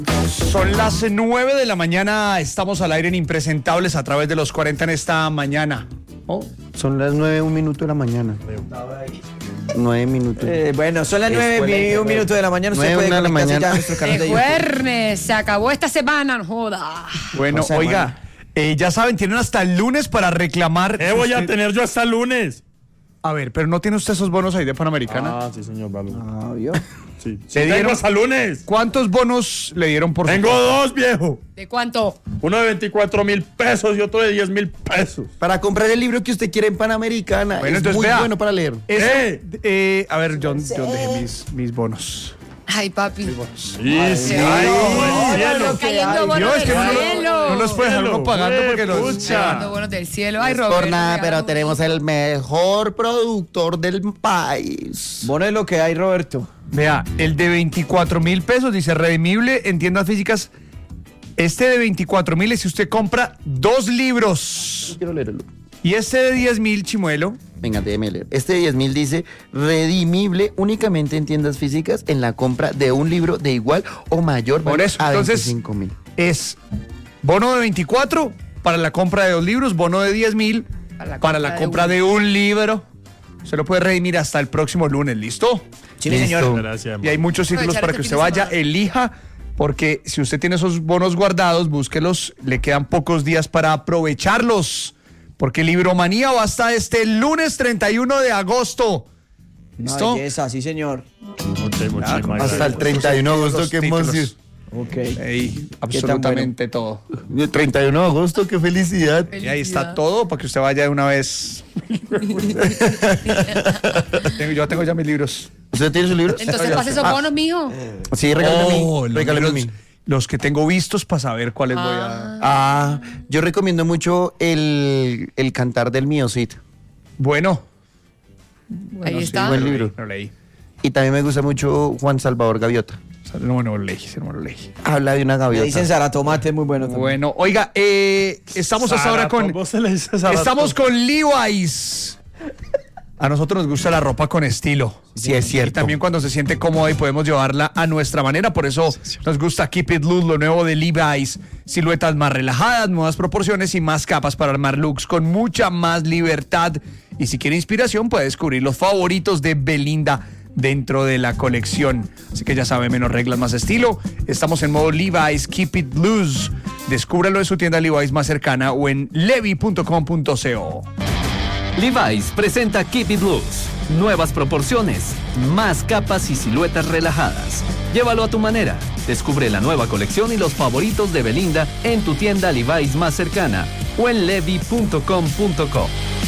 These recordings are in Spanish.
Son las 9 de la mañana, estamos al aire en Impresentables a través de los 40 en esta mañana. Oh. Son las 9, 1 minuto de la mañana. 9 minutos. Bueno, son las 9 y 1 minuto de la mañana. Usted puede conectarse ya a nuestro canal de YouTube. Viernes, se acabó esta semana, no joda. Bueno, oiga, ya saben, tienen hasta el lunes para reclamar. Voy a tener yo hasta el lunes. A ver, pero ¿no tiene usted esos bonos ahí de Panamericana? Ah, sí, señor Balú. Ah, ¿vio? Sí. ¿Le dieron Tengo hasta el lunes. ¿Cuántos bonos le dieron por Tengo dos, viejo. ¿De cuánto? Uno de 24.000 pesos y otro de 10.000 pesos. Para comprar el libro que usted quiere en Panamericana. Bueno, es entonces, muy vea, bueno para leer. A ver, John dejé mis bonos. Ay, papi. Sí, sí. Ay, No, cielo. cayendo bonos Dios, del que cielo. no los puede dejar uno pagando porque los... Cayendo bonos del cielo. Ay, No es Roberto. por nada, pero regálame. tenemos el mejor productor del país. Bono es lo que hay, Roberto. Vea, el de 24.000 pesos dice redimible en tiendas físicas. Este de 24.000 es si usted compra 2 libros. Quiero leerlo. Y este de 10.000, Chimuelo. Venga, déjeme leer. Este de 10.000 dice redimible únicamente en tiendas físicas en la compra de un libro de igual o mayor Por valor eso, a entonces 25.000. es bono de 24 para la compra de 2 libros, bono de 10.000 para la compra de un libro. Se lo puede redimir hasta el próximo lunes, ¿listo? Sí, Listo. señor. Gracias, Y hay muchos títulos Aprovechar para este que fin usted de vaya, semana. elija, porque si usted tiene esos bonos guardados, búsquelos, le quedan pocos días para aprovecharlos, porque Libromanía va hasta este lunes 31 de agosto. ¿Listo? Belleza, sí, señor. Ok, muchísimas Hasta el gracias. 31 de agosto, Los qué títulos. emoción. Ok. Ey, absolutamente todo. El 31 de agosto, qué felicidad. Y ahí está todo para que usted vaya de una vez. Yo tengo ya mis libros. ¿Usted tiene su libro? Entonces pase esos bonos, mijo. Sí, regálame a Oh, mí. los Regálame a libros, mí. los que tengo vistos para saber cuáles voy a... Yo recomiendo mucho el Cantar del Mío Cid. Bueno. Ahí sí, está. buen libro. Lo leí. Y también me gusta mucho Juan Salvador Gaviota. No lo leí, no lo leí. Habla de una Le gaviota. dicen Zaratomate, es muy bueno también. Bueno, oiga, estamos hasta ahora con... ¿Vos se le dices Zarato? Estamos con Levi's. A nosotros nos gusta la ropa con estilo. Sí, es cierto. Y también cuando se siente cómoda y podemos llevarla a nuestra manera. Por eso nos gusta Keep It Loose, lo nuevo de Levi's. Siluetas más relajadas, nuevas proporciones y más capas para armar looks con mucha más libertad. Y si quiere inspiración, puede descubrir los favoritos de Belinda dentro de la colección. Así que ya sabe, menos reglas, más estilo. Estamos en modo Levi's Keep It Loose. Descúbralo en su tienda Levi's más cercana o en levi.com.co. Levi's presenta Keep It Loose. Nuevas proporciones, más capas y siluetas relajadas. Llévalo a tu manera. Descubre la nueva colección y los favoritos de Belinda en tu tienda Levi's más cercana o en levi.com.co.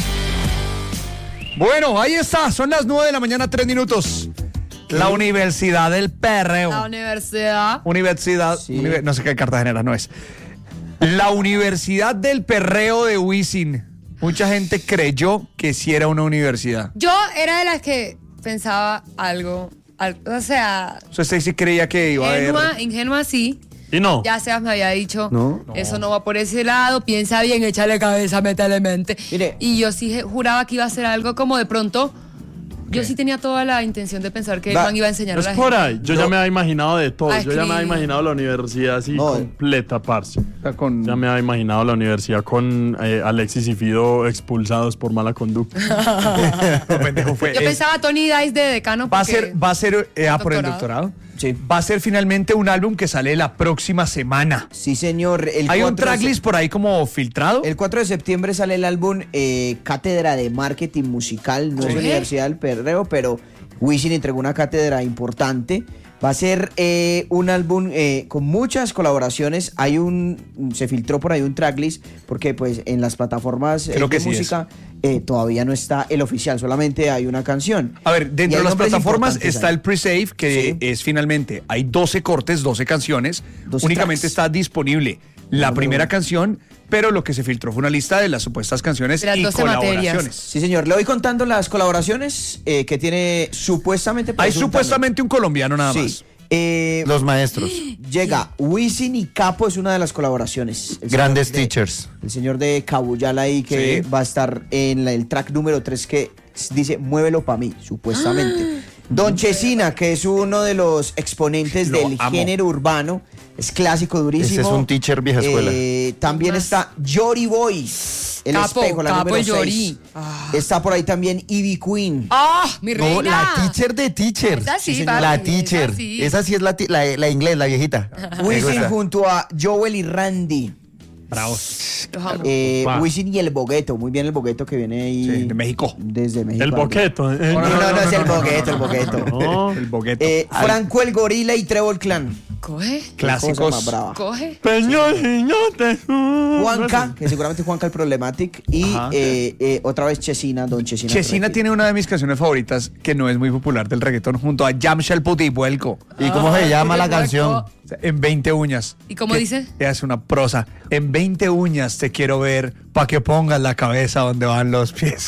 Bueno, ahí está. Son las 9 de la mañana, 3 minutos. La Universidad del Perreo. La universidad. Universidad, Sí. no sé qué Cartagena no es. La Universidad del Perreo de Wisin. Mucha gente creyó que sí era una universidad. Yo era de las que pensaba algo. O sea, O sea, usted sí creía que iba a haber... ingenua sí. Y no. Ya Sebas me había dicho, No. eso no va por ese lado, piensa bien, échale cabeza, métele mente. Mire. Y yo sí juraba que iba a ser algo como de pronto, yo sí tenía toda la intención de pensar que el Va, man iba a enseñar No a la es por gente. ahí. Yo ya me había imaginado de todo. Ah, Yo ya me había escribir. imaginado la universidad así No. completa, parce. O sea, con... Ya me había imaginado la universidad con Alexis y Fido expulsados por mala conducta. No, pendejo, fue... Yo pensaba Tony Dice de decano Va a porque... ser por el doctorado. doctorado. Sí. Va a ser finalmente un álbum que sale la próxima semana. Sí, señor. Hay un tracklist por ahí como filtrado. El 4 de septiembre sale el álbum Cátedra de Marketing Musical. No es ¿Sí? Universidad del Perreo, pero Wisin entregó una cátedra importante. Va a ser un álbum con muchas colaboraciones. Se filtró por ahí un tracklist porque pues en las plataformas Creo que de sí música todavía no está el oficial, solamente hay una canción. A ver, Y dentro hay de las nombres plataformas importantes está ahí. el pre-save, que Sí. es finalmente, hay 12 cortes, 12 canciones, 12 únicamente tracks. está disponible la primera canción, pero lo que se filtró fue una lista de las supuestas canciones De las y 12 colaboraciones. materias. Sí, señor. Le voy contando las colaboraciones que tiene supuestamente. Hay supuestamente un colombiano nada Sí. más. Los maestros. Llega Wisin y Capo, es una de las colaboraciones. El Grandes señor de- teachers. El señor de Cabuyala ahí que Sí. va a estar en el track número 3 que dice Muévelo pa' mí, supuestamente. Don Chesina, que es uno de los exponentes Lo del amo. género urbano, Es clásico, durísimo. Ese es un teacher vieja escuela. También está Yori Boy. El Capo, espejo, la capo número el 6. Yori. Está por ahí también Ivy Queen. ¡Ah, mi No, reina! la teacher de teacher. Esa sí, señor. papi, La teacher. esa sí. Esa sí es la inglés, la viejita. Me Wisin gusta. junto a Joel y Randy. Bravos. Los amo. Opa. Wisin y el Bogueto. Muy bien el Bogueto que viene ahí. Sí, de México. Desde México. El boqueto. No, es el Bogueto, el Bogueto. No. El bogueto. Franco el Gorila y Trevor Clan. Coge, Qué cosa Clásicos. más brava. coge. Peñoñote. Juanca, que seguramente Juanca el Problematic. Y Ajá. otra vez Chesina, Don Chesina. Chesina tiene una de mis canciones favoritas que no es muy popular del reggaetón junto a Yamshel Puti Vuelco. ¿Y cómo se llama la Puti canción? Vuelco. En 20 uñas. ¿Y cómo Que dice? Es una prosa. En 20 uñas te quiero ver pa' que pongas la cabeza donde van los pies.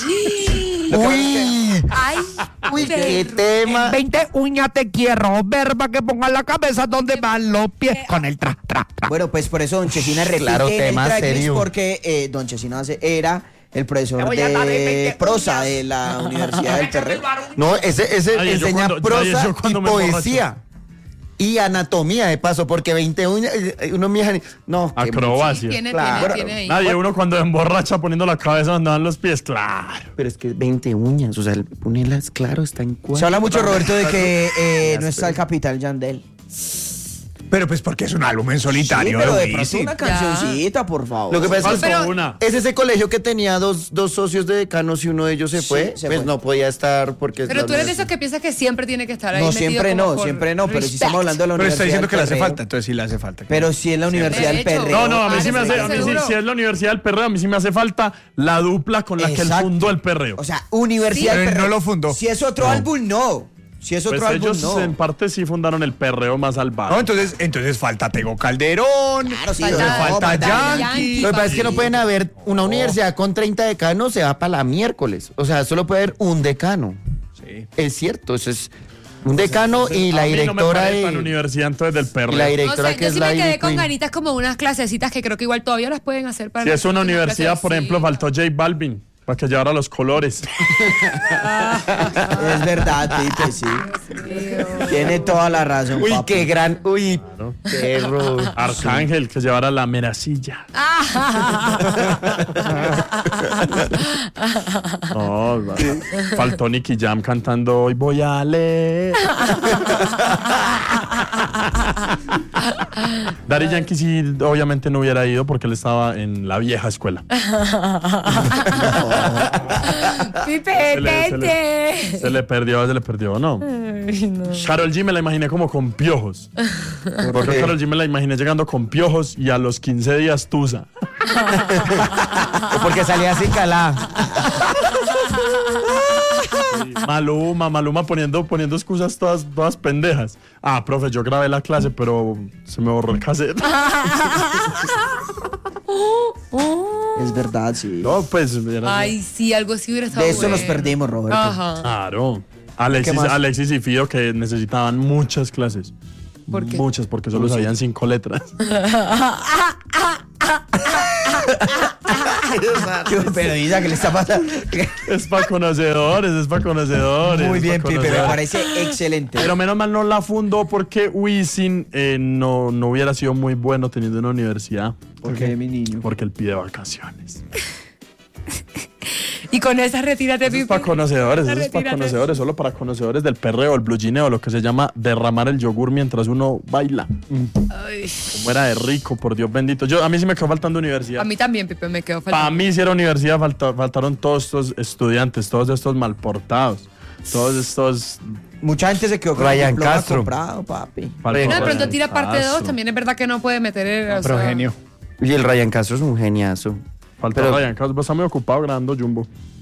Uy, Ay, uy, qué tema. 20 uñas te quiero ver pa' que pongas la cabeza donde van los pies. Con el tra. Bueno, pues por eso Don Chesina repite Claro, en el tema tracklist serio. porque Don Chesina era el profesor de prosa de la Universidad del Perreo. No, ese Ay, yo enseña cuando- prosa yo cuando y me emborracho. poesía. Y anatomía de paso, porque 20 uñas, uno mija, no. qué Acrobacia. tiene, Claro. tiene ahí. Nadie, uno cuando emborracha poniendo la cabeza donde van los pies, claro. Pero es que 20 uñas, o sea, ponerlas, claro, está en cuatro. Se habla mucho, Roberto, de que no está el Capital Yandel. Pero pues porque es un álbum en Sí, solitario. pero de Wisin. pronto una cancioncita, por favor. Lo que pasa es que Faltó una. es ese colegio que tenía dos socios de decanos y uno de ellos se Sí, fue, se pues fue. no podía estar porque... es Pero la tú eres de universidad. esos que piensas que siempre tiene que estar ahí. No, metido siempre como no, por siempre no, pero si respect. estamos hablando de la Pero Universidad está diciendo que le del hace Perreo. falta, entonces sí le hace falta. Pero si es la Universidad del De hecho. Perreo. No, no, a mí sí me hace, a mí sí, seguro. si es la Universidad del Perreo, a mí sí me hace falta la dupla con la que él Exacto. fundó el Perreo. O sea, Universidad Sí, del pero Perreo. no lo fundó. Si es otro álbum, no. Si es otro Pues álbum, ellos no. en parte sí fundaron el Perreo más salvaje. No, entonces falta Tego Calderón. Claro, sí, Falta- no, falta Daddy Yankee. Lo que pasa es que no pueden haber una universidad con 30 decanos, se va para la miércoles. O sea, solo puede haber un decano. Sí. Es cierto, eso es un decano y la A mí no me directora parece tan de... universidad entonces del Y Perreo. la No directora sé, que yo es sí la me quedé Ivy con Queen. ganitas como unas clasecitas que creo que igual todavía las pueden hacer para Si es una las universidad, por ejemplo, clasecitas. faltó J Balvin para que llevara los colores. Es verdad, Pipe, sí. Tiene toda la razón, Uy, papi. qué gran... Uy, perro. Arcángel, que llevara la meracilla. No, faltó Nicky Jam cantando Hoy voy a leer. Daddy Yankee sí, obviamente no hubiera ido porque él estaba en la vieja escuela. Pipe, Se le vete. perdió, ¿no? Karol G me la imaginé como con piojos. Porque qué? Karol G me la imaginé llegando con piojos y a los 15 días tusa. Porque salía así calada. Maluma poniendo excusas todas pendejas. Ah, profe, yo grabé la clase, pero se me borró el cassette. Es verdad, sí. No, pues. era- Ay, sí, algo así hubiera estado De eso nos bueno. perdimos, Roberto. Ajá. Claro. ¿Qué más? Alexis y Fido que necesitaban muchas clases. ¿Por qué? Muchas, porque solo sabían 5 letras. Pero Isa, ¿qué le está pasando? Es para conocedores, es para conocedores. Muy es bien, pa' Pipe, me conocedores. parece excelente. Pero menos mal no la fundó porque Wisin no hubiera sido muy bueno teniendo una universidad. ¿Por qué, mi niño? Porque él pide vacaciones. Y con esa retírate, Eso es Pipe. para conocedores, eso es para Retírate. conocedores, solo para conocedores del perreo, el blue jeaneo, lo que se llama derramar el yogur mientras uno baila. Ay, Como era de rico, por Dios bendito. A mí sí me quedó faltando universidad. a mí también, Pipe, me quedó Para faltando. mí si era universidad faltaron todos estos estudiantes, todos estos malportados, todos estos... Mucha gente se quedó con Ryan el diploma Castro. comprado, papi. No, de pronto tira parte 2, Castro. también es verdad que no puede meter el... o Pero sea, genio. Y el Ryan Castro es un geniazo. Falta Pero- Ryan Castro, está muy ocupado grabando Jumbo.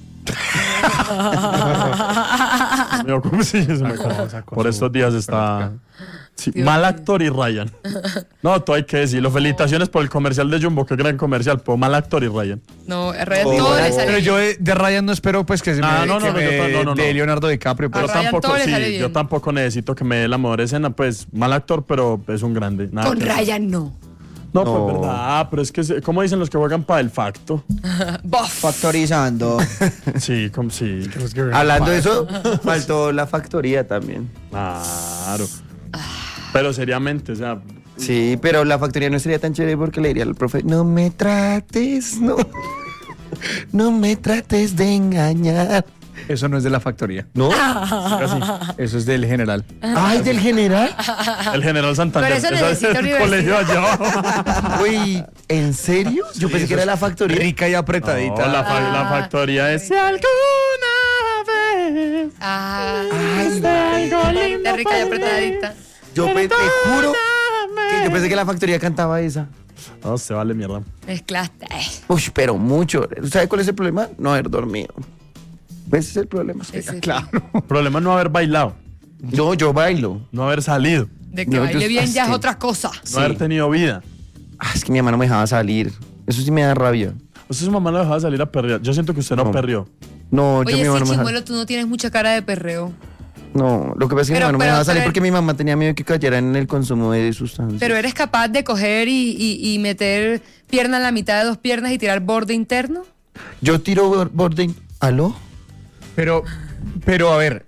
Me ocupo, sí, se me por estos días está... Sí, Dios mal mío. actor y Ryan. No, todo hay que decirlo. Felicitaciones por el comercial de Jumbo, qué gran comercial, pero mal actor y Ryan. No, a Ryan Oh, todo le oh. sale Pero bien. yo de Ryan no espero pues que se Ah, me, no, no, que no, me no. de Leonardo DiCaprio. A Pero Ryan Tampoco, todo le sí, sale bien. yo tampoco necesito que me dé la mejor escena, pues mal actor, pero es un grande. Nada Con que- Ryan no. No, No. pues verdad, pero es que, ¿cómo dicen los que juegan para el facto? Bof. Factorizando. Sí, como sí. Hablando de eso, faltó la factoría también. Claro. Pero seriamente, o sea, Sí, pero la factoría no sería tan chévere porque le diría al profe, no me trates, no me trates de engañar. Eso no es de la factoría. ¿No? Eso es del general. Ay, ¿del general? El general Santander. Pero eso Ese es necesita el universidad. colegio allá abajo. Uy, ¿en serio? Yo pensé que era la factoría. Rica y apretadita. No, la factoría es. Si alguna vez. Ay, algo lindo está rica y para apretadita. Yo te juro que yo pensé que la factoría cantaba esa. No, se vale mierda. Mezclaste. Uy, pero mucho. ¿Sabe cuál es el problema? No haber dormido. Ese es el problema. Ese. Claro. El problema es no haber bailado, No, yo bailo. no haber salido, De que No, baile yo- bien ya es sí. otra cosa. no haber tenido vida. Es que mi mamá no me dejaba salir. Eso sí me da rabia. Usted su mamá lo dejaba salir a perrear. Yo siento que usted no No. perreó. No, yo Oye, mi mamá no sí, me dejaba. Chimuelo, tú no tienes mucha cara de perreo. No, lo que pasa es que mi Pero- mamá no me pero- dejaba salir pero- porque mi mamá tenía miedo de que cayera en el consumo de sustancias. Pero eres capaz de coger y meter pierna en la mitad de dos piernas y tirar borde interno. Yo tiro borde. ¿Aló? Pero a ver,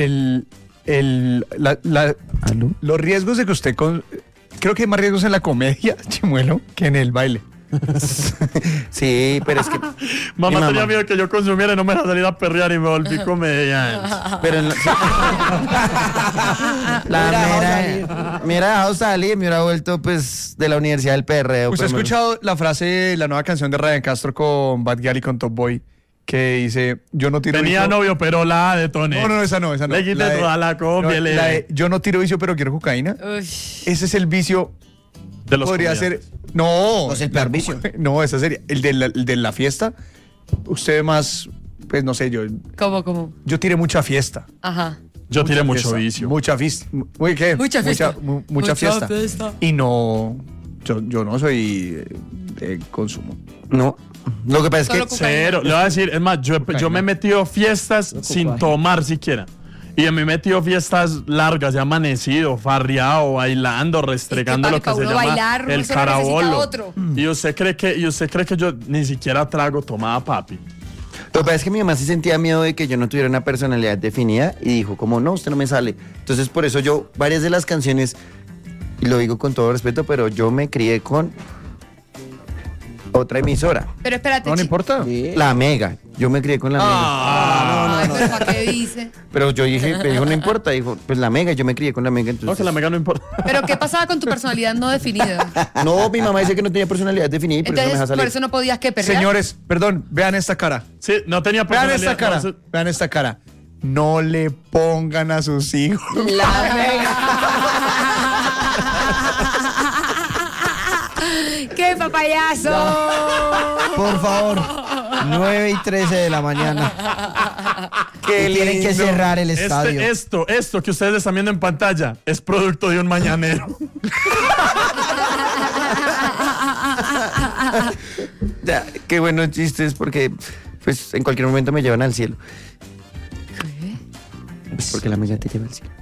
¿Aló? los riesgos de que usted creo que hay más riesgos en la comedia, Chimuelo, que en el baile. Sí, pero es que. Mamá mi tenía miedo que yo consumiera y no me dejaba salir a perrear y me volví comediante. Pero en la, me hubiera dejado salir, me hubiera vuelto pues de la universidad del perreo. ¿Usted ha pero me- escuchado la frase, la nueva canción de Ryan Castro con Bad Gyal y con Top Boy? Que dice, yo no tiro Tenía vicio. novio, pero la detoné. No, esa no. Le quité La de- toda la copia, le- la de, yo no tiro vicio, pero quiero cocaína. Uy. Ese es el vicio. De los Podría ser. comediantes. No. No es el peor vicio. No, esa sería. El de la fiesta. Usted más. Pues no sé, yo ¿Cómo? tiré mucha fiesta. Ajá. Yo tiré mucho Fiesta, vicio. Mucha fiesta. ¿Qué? Mucha fiesta. Mucha fiesta. fiesta. Y no. Yo no soy de consumo. No. Lo que pasa es Solo que. cocaína. Cero. Le voy a decir, es más, yo me he metido fiestas sin tomar siquiera. Y me he metido fiestas largas, he amanecido, farreado, bailando, restregando Es que, lo que papi, se pa' uno llama bailar, uno el solo necesita carabolo. otro. Y usted cree que yo ni siquiera trago tomaba, papi. Lo que pasa es que mi mamá sí sentía miedo de que yo no tuviera una personalidad definida y dijo, como no, usted no me sale. Entonces, por eso yo, varias de las canciones, y lo digo con todo respeto, pero yo me crié con otra emisora, Pero espérate, No, no chi- importa. la Mega. Yo me crié con la Mega. Ay, pero ¿para qué dice? Pero yo dije, me dijo, no importa. Dijo, pues la Mega, yo me crié con la Mega. No, Entonces, que la mega no importa. Pero ¿qué pasaba con tu personalidad no definida? No, mi mamá dice que no tenía personalidad definida y por eso no me deja Entonces, salir. por eso no podías que perrear. Señores, perdón, vean esta cara. Sí, no tenía Vean personalidad. esta cara. no sé- Vean esta cara. No le pongan a sus hijos. ¡Qué papayazo! Por favor, 9:13 de la mañana. Qué Y tienen que lindo. cerrar el estadio. Esto que ustedes están viendo en pantalla es producto de un mañanero. Ya, qué buenos chistes porque pues en cualquier momento me llevan al cielo. Pues porque la Mega te lleva al cielo.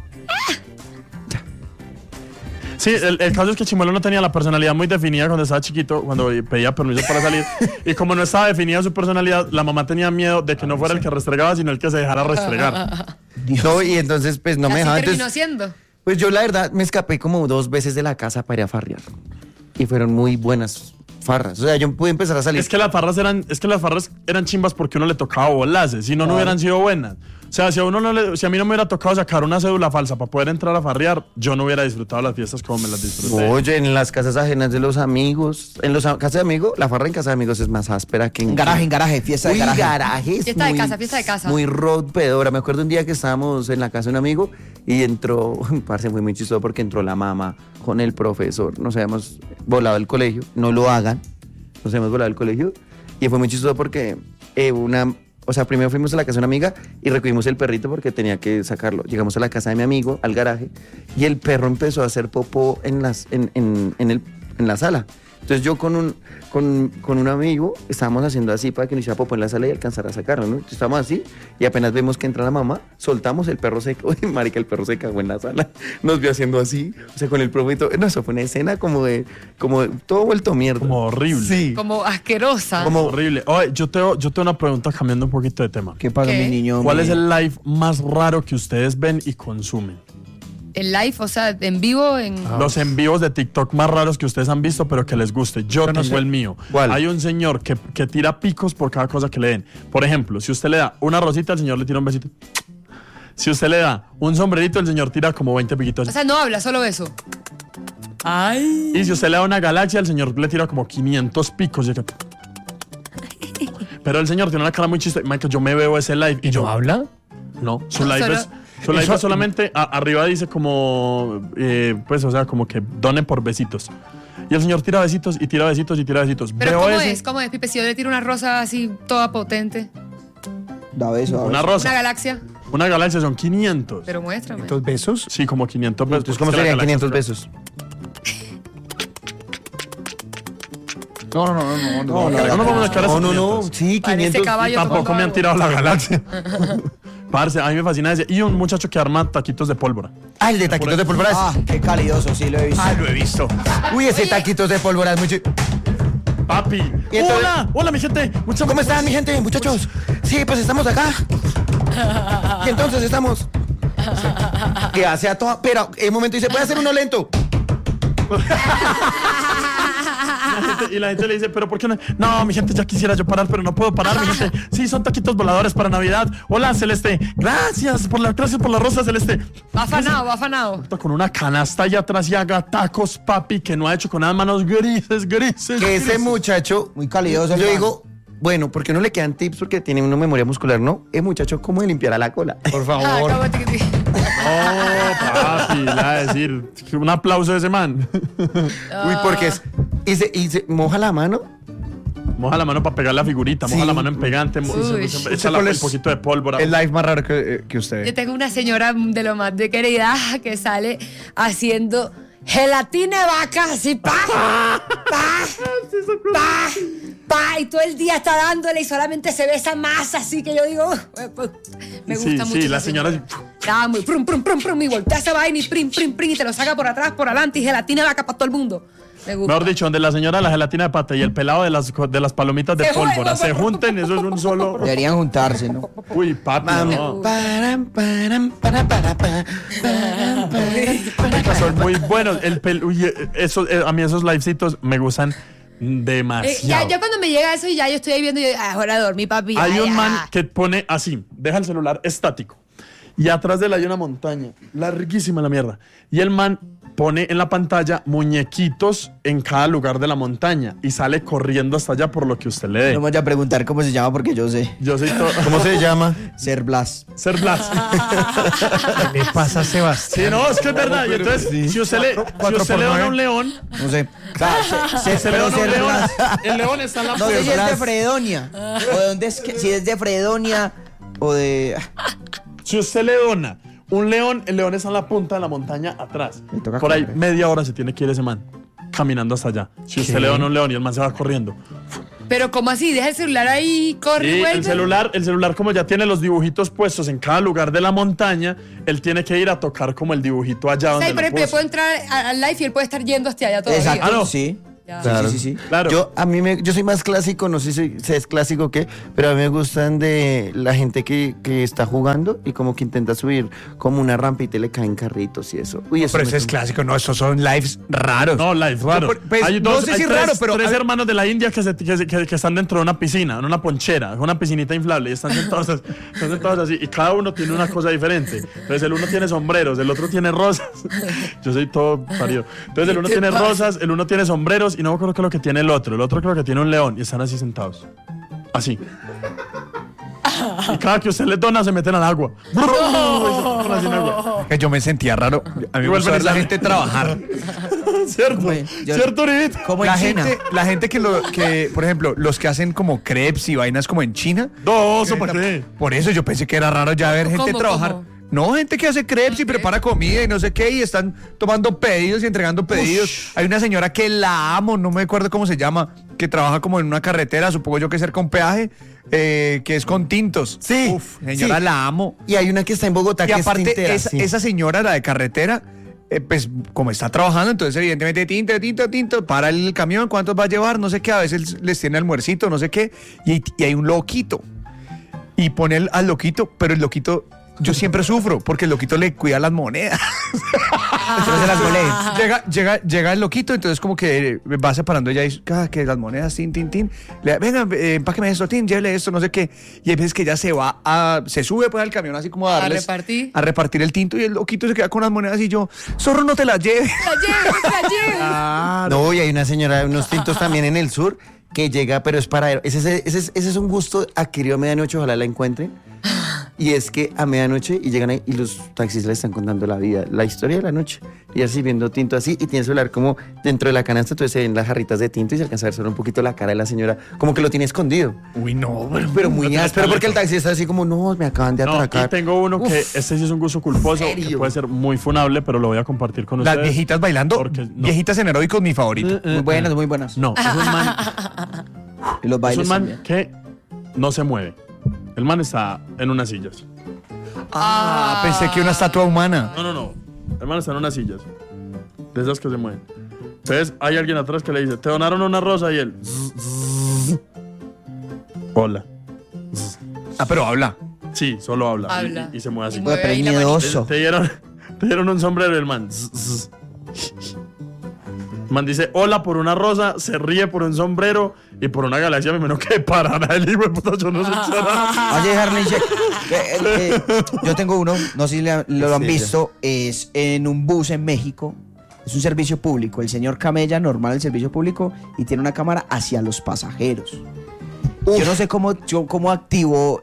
Sí, el caso es que Chimuelo no tenía la personalidad muy definida cuando estaba chiquito, cuando pedía permiso para salir. Y como no estaba definida su personalidad, la mamá tenía miedo de que no fuera el que restregaba, sino el que se dejara restregar. No, y entonces pues no me Así dejaban. terminó Entonces, siendo. pues yo la verdad me escapé como 2 veces de la casa para ir a farrear. Y fueron muy buenas farras. O sea, yo pude empezar a salir. Es que las farras eran chimbas porque uno le tocaba volarse, si no, no hubieran sido buenas. O sea, si a mí no me hubiera tocado sacar una cédula falsa para poder entrar a farrear, yo no hubiera disfrutado las fiestas como me las disfruté. Oye, en las casas ajenas de los amigos, en las casas de amigos, la farra en casa de amigos es más áspera que En garaje, fiesta de Uy, garaje. garaje es Fiesta de muy- casa, fiesta de casa. Muy rompedora. Me acuerdo un día que estábamos en la casa de un amigo y entró, parce, fue muy chistoso porque entró la mamá con el profesor. Nos habíamos volado el colegio, no lo hagan. Nos habíamos volado el colegio y fue muy chistoso porque primero fuimos a la casa de una amiga y recogimos el perrito porque tenía que sacarlo. Llegamos a la casa de mi amigo, al garaje, y el perro empezó a hacer popó en la sala. Entonces yo con un amigo estábamos haciendo así para que no hiciera popó en la sala y alcanzara a sacarlo, ¿no? Entonces estábamos así y apenas vemos que entra la mamá, soltamos el perro seco. Uy, marica, el perro se cagó en la sala. Nos vio haciendo así, o sea, con el profe y todo. No, eso fue una escena como de todo vuelto mierda. Como horrible. Sí. Como asquerosa. Como horrible. Oye, yo tengo una pregunta cambiando un poquito de tema. ¿Qué pasa, ¿Qué? mi niño? ¿Cuál es el live más raro que ustedes ven y consumen? el live, o sea, en vivo, Los en vivos de TikTok más raros que ustedes han visto, pero que les guste. Yo tengo el mío. ¿Cuál? Hay un señor que tira picos por cada cosa que le den. Por ejemplo, si usted le da una rosita, el señor le tira un besito. Si usted le da un sombrerito, el señor tira como 20 piquitos. O sea, no habla, solo eso. Ay. Y si usted le da una galaxia, el señor le tira como 500 picos. Pero el señor tiene una cara muy chiste. Michael, yo me veo ese live y yo... habla? No, su live es solamente arriba dice como pues o sea como que donen por besitos y el señor tira besitos y tira besitos y tira besitos. Pero ¿cómo es, Pipe? Si yo le tiro una rosa así toda potente, Da beso. una rosa, una galaxia, son 500. pero muéstrame. ¿500 besos? Sí, como 500 besos. Entonces, ¿cómo serían 500 besos? No. No vamos a quedar así. No. Sí, Parece 500. caballo Tampoco tomando me han agua. tirado la galaxia. Parce, a mí me fascina ese. Y un muchacho que arma taquitos de pólvora. Ah, el de taquitos de pólvora. Ah, qué calidoso, sí lo he visto. Lo he visto. Uy, ese taquitos de pólvora es mucho. Papi. Y entonces- Hola, mi gente. ¿Cómo están, mi gente, muchachos? Sí, pues estamos acá. Y entonces estamos. Que hace a toda. Pero en un momento dice, ¿puede hacer uno lento? Y la gente le dice, ¿pero por qué no? No, mi gente, ya quisiera yo parar, pero no puedo parar, mi gente. Sí, son taquitos voladores para Navidad. Hola, Celeste. Gracias por la rosa, Celeste. Va afanado. Con una canasta allá atrás y haga tacos, papi, que no ha hecho con unas manos grises. Que ese muchacho. Muy calidoso el Yo man. digo, bueno, ¿por qué no le quedan tips? Porque tiene una memoria muscular, ¿no? El muchacho, ¿cómo le limpiará la cola? Por favor. Oh, papi, le va a decir. Un aplauso de ese man. Uy, porque es. Y se moja la mano. Moja la mano para pegar la figurita, moja Sí. la mano en pegante, Uy. échale ¿Cuál un es poquito de pólvora. el live más raro que usted Yo tengo una señora de lo más de querida que sale haciendo gelatina de vaca, así, y todo el día está dándole y solamente se ve esa masa, así que yo digo, me gusta mucho. Sí, la esa señora... Da muy prum, y voltea esa vaina y prim, y te lo saca por atrás, por adelante y gelatina de vaca para todo el mundo. Me gusta. Mejor dicho, donde la señora la gelatina de pata y el pelado de las palomitas de Se pólvora juegan. se junten, eso es un solo... Deberían juntarse, ¿no? Uy, papi, no. Son muy buenos. A mí esos livecitos me gustan demasiado. Ya cuando me llega eso y ya yo estoy ahí viendo y yo, es hora de dormir, papi. Hay un ya. man que pone así, deja el celular estático. Y atrás de él hay una montaña, larguísima la mierda. Y el man pone en la pantalla muñequitos en cada lugar de la montaña y sale corriendo hasta allá por lo que usted le dé. No me voy a preguntar cómo se llama porque yo sé. Yo soy todo... ¿Cómo se llama? Ser Blas. Ser Blas. ¿Qué le pasa a Sebastián? Sí, no, es que es verdad. Y entonces, si usted le dona un león, No sé. se le dona un Ser león, Blas. el león está en la No sé si es de puerta. Fredonia. O de dónde es que. Si es de Fredonia o de. Si usted le dona un león, el león está en la punta de la montaña atrás. Me toca Por ahí correr. media hora se tiene que ir ese man caminando hasta allá. Si usted le dona un león y el man se va corriendo. Pero ¿cómo así? Deja el celular ahí, corre y Sí, vuelve. el celular como ya tiene los dibujitos puestos en cada lugar de la montaña, él tiene que ir a tocar como el dibujito allá O sea, donde y por lo ejemplo, yo puso. puedo entrar al live y él puede estar yendo hasta allá todavía. Exacto. Ah, no. Sí. Ya. Claro. Sí. Claro. Yo soy más clásico, no sé si es clásico o qué, pero a mí me gustan de la gente que está jugando y como que intenta subir como una rampita y le caen carritos y eso. Uy, eso Pero me ese es clásico, no, estos son lives raros. No, live, raro. Pues, Hay no sé si es tres, raro, pero tres a ver, hermanos de la India que están dentro de una piscina, en una ponchera, una piscinita inflable, y están sentados así, y cada uno tiene una cosa diferente. Entonces el uno tiene sombreros, el otro tiene rosas. Yo soy todo parido. Entonces el uno tiene rosas, el uno tiene sombreros, y no me acuerdo qué es lo que tiene el otro. El otro creo que tiene un león, y están así sentados. Así. Y cada que usted les dona se meten al agua. Y se ponen así en agua. que yo me sentía raro. A mí me Igual gusta ver la Venezuela. gente trabajar. ¿Cierto? Yo- ¿Cierto, Oribito? Como La en China. gente que, por ejemplo, los que hacen como crepes y vainas como en China. No, ¿eso para qué? Por eso yo pensé que era raro ya ver gente ¿Cómo, trabajar. cómo? No, gente que hace crepes y prepara comida y no sé qué, y están tomando pedidos y entregando pedidos. Hay una señora que la amo, no me acuerdo cómo se llama, que trabaja como en una carretera, supongo yo que cerca un peaje, que es con tintos. Sí, Uf, señora, sí. la amo. Y hay una que está en Bogotá Y que aparte, es tintera. esa, sí. esa señora, la de carretera, pues como está trabajando, entonces evidentemente tinto, para el camión, ¿cuántos va a llevar? No sé qué, a veces les tiene almuercito, no sé qué, y hay un loquito. Y pone al loquito, pero el loquito yo siempre sufro porque el loquito le cuida las monedas. Entonces las golea. Llega el loquito, entonces como que va separando ella y que las monedas, tin. Venga, empáqueme esto, llévele esto, no sé qué. Y hay veces que ella se sube pues al camión así como a darles. A repartir el tinto y el loquito se queda con las monedas y yo, zorro, no te las lleves. La lleve. Claro. No, y hay una señora, unos tintos también en el sur que llega, pero es para... Ese es un gusto adquirido a medianoche, ojalá la encuentren. Y es que a medianoche y llegan ahí y los taxistas le están contando la historia de la noche. Y así viendo tinto así y tiene el celular como dentro de la canasta, entonces se ven las jarritas de tinto y se alcanza a ver solo un poquito la cara de la señora, como que lo tiene escondido. Uy, no, Pero muy áspero porque el taxista así como, no, me acaban de atracar. Y tengo uno que este sí es un gusto culposo, ¿en serio? que puede ser muy funable, pero lo voy a compartir con ustedes. las viejitas bailando, Porque no. viejitas en aeróbicos, mi favorito. Muy buenas, muy buenas. No, es un man, Y los es bailes un man también. que no se mueve. El man está en unas sillas. Pensé que una estatua humana. No. El man está en unas sillas. De esas que se mueven. Entonces hay alguien atrás que le dice, te donaron una rosa y él... Hola. Pero habla. Sí, solo habla. Habla. Y se mueve así. Y mueve Pero ahí es la manito. miedoso. Te dieron un sombrero y el man. Man dice hola por una rosa, se ríe por un sombrero y por una galaxia me menos que parará el hijo de puta, yo no sé qué hará. Oye, Harley Shake, yo tengo uno, no sé si lo han visto, es en un bus en México, es un servicio público, el señor camella normal el servicio público y tiene una cámara hacia los pasajeros. Yo no sé cómo activó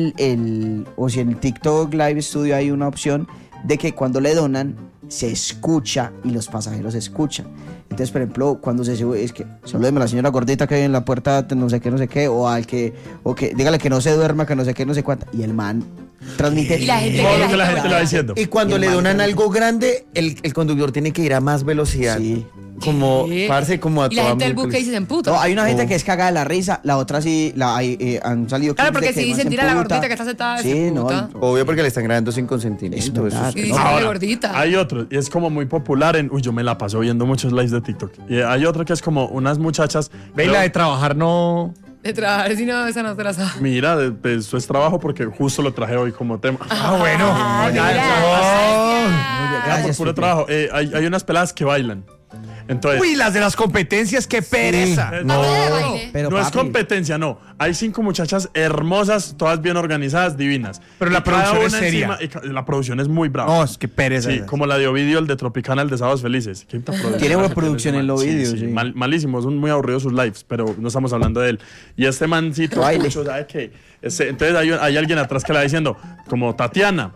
o si en el TikTok Live Studio hay una opción de que cuando le donan se escucha y los pasajeros escuchan. Entonces, por ejemplo, cuando se sube, es que salúdeme a la señora gordita que hay en la puerta, no sé qué, o que dígale que no se duerma, que no sé qué, no sé cuánto. Y el man transmite. Y la gente Todo lo que la gente le va diciendo. Y cuando Y el le man donan que- algo grande, el conductor tiene que ir a más velocidad. Sí. Como, ¿Qué? parce, como a Y la toda gente del bus que miércoles. dice en puta. No, hay una gente Oh. que es cagada de la risa, la otra sí, han salido Claro, clips porque de que si el man dicen se tira a la emputa. gordita que está sentada, Sí, se no, emputa. Obvio porque le están grabando sin consentimiento. Es verdad. Y dice Ahora, gordita. hay otro, y es como muy popular en... Uy, yo me la paso viendo muchos lives de TikTok. Y hay otro que es como unas muchachas... Ve, la de trabajar no. De trabajar, si no, esa no te la sabes. Mira, eso es trabajo porque justo lo traje hoy como tema. Bueno. Ah, ya, mira. Ya, por Gracias, puro Pipe. trabajo. Hay unas peladas que bailan. Entonces, Uy, las de las competencias, qué pereza. no, de baile. Pero no es papi, competencia, no. Hay 5 muchachas hermosas, todas bien organizadas, divinas. Pero la Y cada producción es una seria. la producción es muy brava. No, es que pereza. Sí, como la de Ovidio, el de Tropicana, el de Sábados Felices. ¿Qué producción? Tiene buena producción en el Ovidio, sí. Malísimo, son muy aburridos sus lives, pero no estamos hablando de él. Y este mancito, Baile. mucho, ¿sabe qué? Entonces hay alguien atrás que le va diciendo, como Tatiana,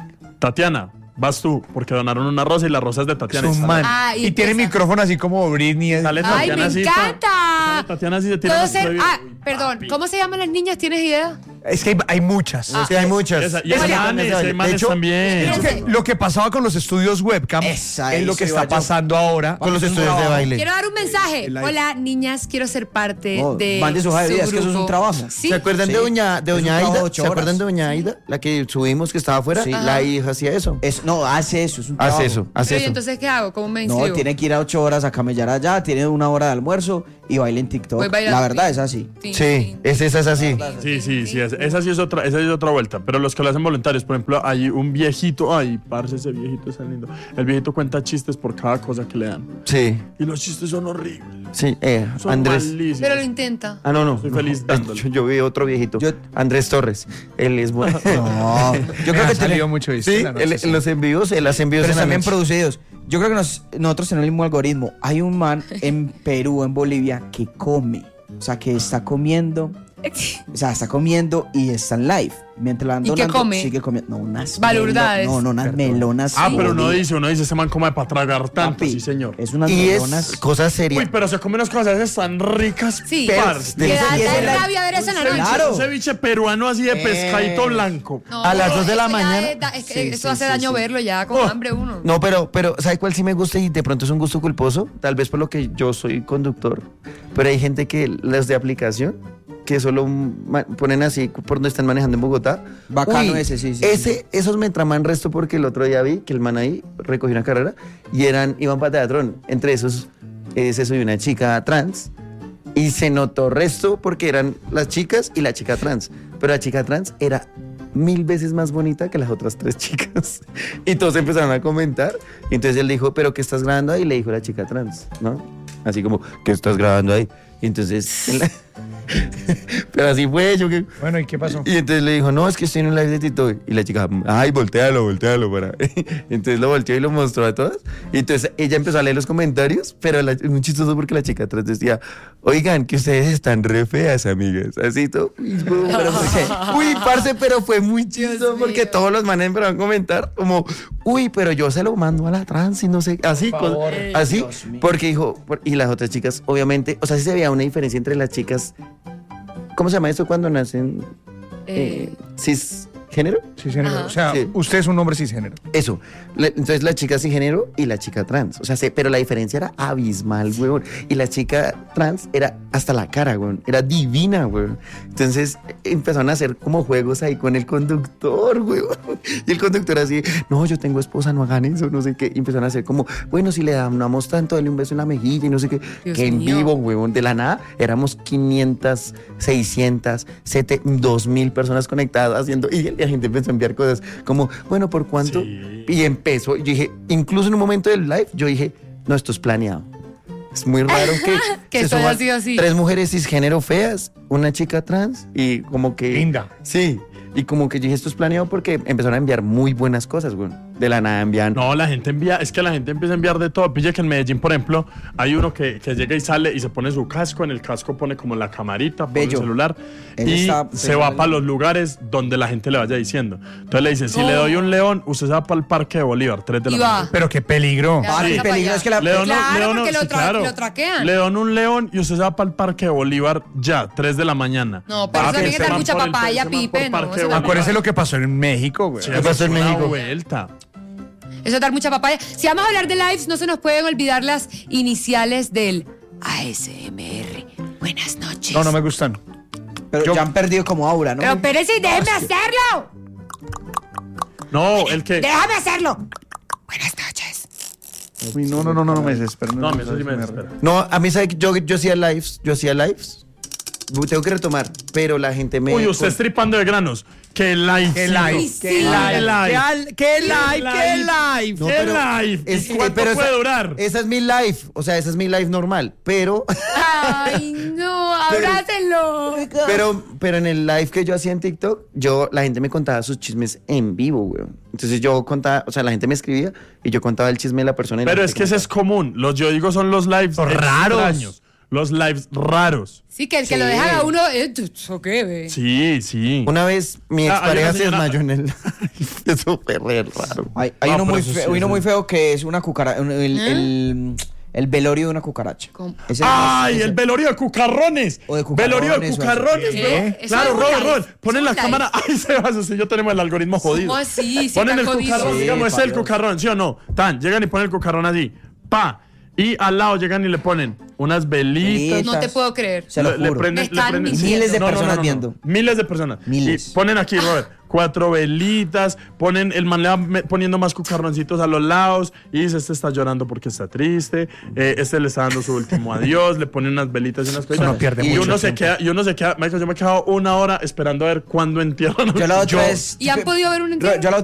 vas tú, porque donaron una rosa y la rosa es de Es Tatiana. un man. Ah, y y tiene empieza. micrófono así como Britney. Sale ¡Ay, Tatiana me así, encanta! sale Tatiana así se tira ¿Puedo una ser? bebida. Ah, Uy, perdón. papi. ¿Cómo se llaman las niñas? ¿Tienes idea? Es que hay muchas. Sí, hay muchas. Y hay Oiga, manes, de hay manes hecho, también. Lo que pasaba con los estudios webcam Esa, es lo eso que iba está yo. pasando ahora. Con los estudios de baile. Quiero dar un mensaje. El live. Hola, niñas, quiero ser parte No, de mande su hoja de vida, es que eso es un grupo. trabajo. Sí. ¿Se acuerdan Sí. de doña Es un trabajo Aida? de 8 ¿Se acuerdan horas. de doña Aida? La que subimos que estaba afuera. Sí. La hija hacía eso. No, hace eso, es un trabajo. Hace eso, hace Pero, ¿y eso. entonces qué hago? ¿Cómo me No, inscribo? tiene que ir a 8 horas a camellar allá, tiene 1 hora de almuerzo y baila en TikTok. Voy bailando. La verdad es así. Sí, esa es así. Sí, esa sí es otra vuelta. Pero los que lo hacen voluntarios, por ejemplo, hay un viejito, ay, parce, ese viejito es tan lindo. El viejito cuenta chistes por cada cosa que le dan. Sí, Y los chistes son horribles. sí. Son Andrés. malísimos. Pero lo intenta. Ah, no. Estoy feliz dándole. Yo vi otro viejito. Andrés Torres. Él es bueno. No, yo creo Ha que salido tiene, mucho esto Sí, en la noche, sí. los envíos, él hace envíos pero en la están bien noche. producidos. Yo creo que nosotros tenemos el mismo algoritmo. Hay un man en Perú, en Bolivia, que come. O sea, que está comiendo. O sea, está comiendo y está en live. Mientras la van ¿Y qué donando, come? sigue comiendo. No, unas Balurdades. No, unas melonas. Ah, pero uno jodidas. dice, ese man come para tragar tanto, Papi, sí, señor. Es unas Y melonas. es cosa seria. Uy, pero se come unas cosas esas tan ricas. Sí. parce. Que da y ese da la- rabia ver eso en la noche. Claro. Un ceviche peruano así de pescadito blanco. No, A las 2 de la eso ya mañana. es que Sí, eso sí, hace sí, daño sí. verlo ya con hambre uno. No, pero, ¿sabe cuál sí me gusta y de pronto es un gusto culposo? Tal vez por lo que yo soy conductor, pero hay gente que los de aplicación que solo ponen así por donde están manejando en Bogotá. Bacano ese, sí, sí, Esos me traman resto porque el otro día vi que el man ahí recogió una carrera y iban para Teatrón. Entre esos se subió una chica trans y se notó resto porque eran las chicas y la chica trans. Pero la chica trans era 1000 veces más bonita que las otras 3 chicas. Y todos empezaron a comentar. Y entonces él dijo, ¿pero qué estás grabando ahí? Y le dijo la chica trans, ¿no? Así como, ¿qué estás grabando ahí? Y entonces... Pero así fue, yo que... Bueno, ¿y qué pasó? Y entonces le dijo, no, es que estoy en un live de Tito. Y la chica, ay, voltealo para... Entonces lo volteó y lo mostró a todas. Y entonces ella empezó a leer los comentarios, pero es muy chistoso porque la chica atrás decía, oigan, que ustedes están re feas, amigas. Así todo. Uy, parce, pero fue muy chistoso porque todos los manes empezaron a comentar como, uy, pero yo se lo mando a la trans y no sé, así, así, porque dijo, y las otras chicas, obviamente, o sea, sí se veía una diferencia entre las chicas. ¿Cómo se llama eso cuando nacen cisgénero? Cisgénero. O sea, Sí. usted es un hombre cisgénero. Eso. Entonces la chica cisgénero y la chica trans. O sea, pero la diferencia era abismal, weón. Y la chica trans era hasta la cara, weón. Era divina, weón. Entonces empezaron a hacer como juegos ahí con el conductor, weón. Y el conductor así, no, yo tengo esposa, no hagan eso, no sé qué. Y empezaron a hacer como, bueno, si le damos tanto, dale un beso en la mejilla y no sé qué. Dios que en mío. vivo, weón. De la nada, éramos 500, 600, 2000 personas conectadas haciendo... Y la gente empezó a enviar cosas como, bueno, ¿por cuánto? Sí. Y empezó, yo dije, incluso en un momento del live, yo dije, no, esto es planeado. Es muy raro que Que se esto haya suban sido así. 3 mujeres cisgénero feas, una chica trans y como que... Linda. Sí, y como que yo dije, esto es planeado porque empezaron a enviar muy buenas cosas, güey. De la nada envían... No, la gente envía, es que la gente empieza a enviar de todo. Pille que en Medellín, por ejemplo, hay uno que llega y sale y se pone su casco, en el casco pone como la camarita, pone el Bello. celular Él y está se va personal. para los lugares donde la gente le vaya diciendo. Entonces le dice, si le doy un león, usted se va para el Parque de Bolívar, 3 de la Y va. mañana. Pero qué peligro. Ya, Ah, sí. qué peligro es que la... Le doy Claro, un- porque sí, claro. lo traquean. Le doy un león y usted se va para el Parque de Bolívar ya, 3 de la mañana. No, pero eso Papi, tiene que ese dar man mucha por el- papaya, ese man por Pipe, no, Parque de eso Bolívar. Acuérdese lo que pasó en México, güey. Sí, ¿Qué pasó en es una México? vuelta. Eso es dar mucha papaya. Si vamos a hablar de lives, no se nos pueden olvidar las iniciales del ASMR. Buenas noches. No, no me gustan. Pero ya han perdido como aura, ¿no? Pero espérese y déjeme hacerlo. No, el que... Déjame hacerlo. Buenas noches. Uy, no me desespero. No, a mí eso sí me desespera. No, a mí, ¿sabe? Yo hacía lives, tengo que retomar, pero la gente me... Uy, usted estripando de granos. ¡Qué live! ¿Qué live? Sí, ¿Qué sí. live? ¿Qué live? ¿Qué live? No, ¡Qué pero live! es- ¿Y cuánto pero puede esa- durar? Esa es mi live, o sea, esa es mi live normal, pero... Ay, no, abrácenlo. Pero en el live que yo hacía en TikTok, la gente me contaba sus chismes en vivo, güey. Entonces yo contaba, o sea, la gente me escribía y yo contaba el chisme de la persona. y la Pero gente es que ese es común. Los yo digo son los lives Raros. extraños. Los lives raros. Sí, que el que Sí. lo dejan a uno. ¿Eso qué, ve? Sí, sí. Una vez mi Ah, expareja hay se una señora- desmayó en el live. Eso fue re raro. Hay No, uno, pero muy eso sí, feo, uno eso muy sí. feo que es una cucaracha. El velorio de una cucaracha. ¿Cómo? Ese es ¡Ay, más- el velorio de cucarrones! O de cucarrones, Velorio de o así. cucarrones, ¿Qué? weón. Eso Claro, es un Robert, live. Robert. Ponen Es la un cámara. ¡Ay, Sebas! Usted y yo tenemos el algoritmo jodido. ¿Cómo así? Sí, Ponen está el jodido. cucarrón, Sí, digamos, ese es el Dios. cucarrón, ¿sí o no? Tan, llegan y ponen el cucarrón así. ¡Pa! Y al lado llegan y le ponen unas velitas. No te puedo creer. Se lo juro. Me están mintiendo. Miles de personas viendo. Miles de personas. Miles. Y ponen aquí, Robert, 4 velitas, ponen, el man le va poniendo más cucarroncitos a los lados y dice, este está llorando porque está triste, este le está dando su último adiós, le ponen unas velitas y unas cosas. no pierde y mucho uno se tiempo. queda, Michael, yo me he quedado 1 hora esperando a ver cuándo entierran. Yo la otra vez. ¿Y han podido ver un entierro? Yo la